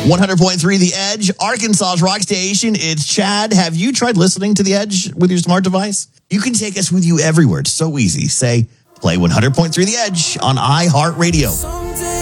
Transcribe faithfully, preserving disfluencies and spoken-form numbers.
one hundred point three The Edge, Arkansas's rock station. It's Chad. Have you tried listening to The Edge with your smart device? You can take us with you everywhere. It's so easy. Say, play one hundred point three The Edge on iHeartRadio.